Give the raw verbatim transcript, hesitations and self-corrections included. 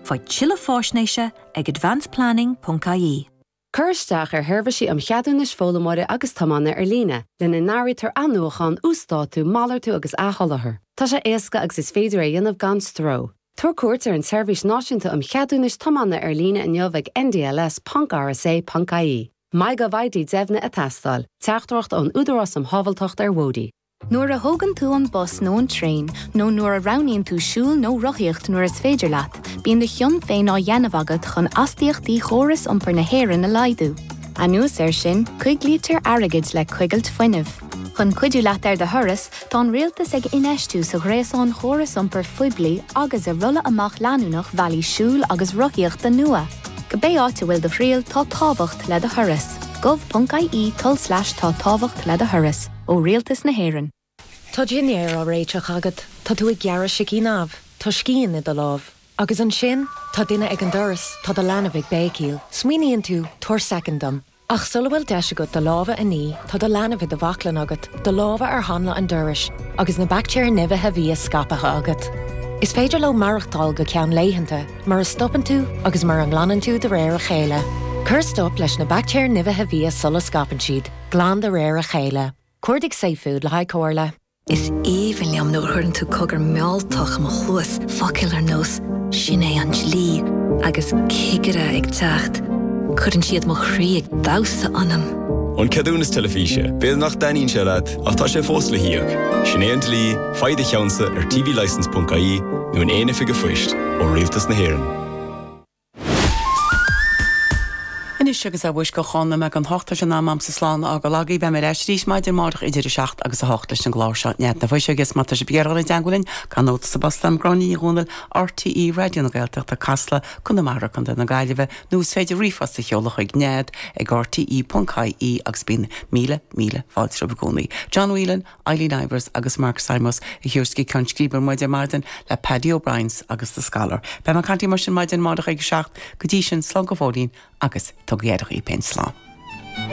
Fáid chilla fáisnéise ag advanced planning dot I E. Cursteach ar hervisi am cheadúnis fólamóide agus tamanna ar líne, le na náritar anúchan ústátú malartú agus áhallathair. Tá sé éasca agus is féidir a dionmh gan stró. Tuair cuairt ar an seirbhís náisiúnta am cheadúnis tamanna ar líne in neamh ag N D L S dot R S A dot I E. Mai go bhaidí deimhne a teastáil, teachtracht an údarás am habaltocht ar Wody. Nuair a thógann tú an bus nó an train, nó nuair a roghnaíonn tú siúl nó rothaíocht nuair is féidir leat, bíonn de chion féin á dhéanamh agad chun astaíochtaí chóras iompar na hÉireann a laidú. Anuas ar sin, chuig lítar airgid le chuigailt foiinemh. Chun cuidiú leat ar de thuras, tá an rialtas ag inéistú sa gréasán chóras iompar foiblí agus a rulla amach leanúnach bhealaí siúl agus rothaíocht den nua. Go bé áte bhfuil de phríal tá tábhacht le de thuras. gov.ie tull slash tá tábhacht le de thuras ó rialtas na hÉireann. Tá dinnéir á réiteach agad, tá tú ag gearra se cí náb, tá scían i do láb. Agus an sin, tá duine ag an doras, tá do leanamh ag bécíl, smuoíonn tú tuair secondam. Ach sula bhfuil deise go do lábha a ní, tá do leanamh i do bhaclan agad, do lábha ar hanla an doras, agus na bactéir nimhethe bhí a scapatha agad. Is féidir le marachtáil go ceann léitheanta, mar a stoppan tú agus mar an ghlanan tú de réir a chéile. Cur stop leis na bactéir nimhethe bhí a sulla scapan siad, glán de réir a chéile. Cuirdig seafood le haid cóirle. Is even liam nó chuann tú cogur meáltach mo chuas focail ar nós sin é an slí agus cigire ag teacht. Cuireann siad mo chrí ag dása anam. An ceadúnas telefíse, béad nach daíonn se leat ach tá sé fós le hiíoch. Sin é an lí, faide cheansa ar T V license dot I E nó an éana fiige foiist ó rialtas na hÉireann. Inis agus a bhuis go chuna me an hochtta sin am sa sláán a go lagaí be mar éis rís maidir marach idir seacht agus a hochtta sin gláir net na bhuiise agus mata sé bearla deangolinn gan nóta sa baslam groní gúnal R T E radio na gailteach a casla chun na marach an na gaiileh nús féidir rifas sa cheolach ag ned ag R T E dot I E agus bín míle míle fáiltre begónaí. John Whelan, Eileen Ivers agus Mark Simons i hiúrscí conscríbar maidir mardan le Paddy O'Briens agus the Scholar. Be mar cantí mar sin maidir marach ag seacht go dtí sin slán go fódín agus tugaéadach í pen slán.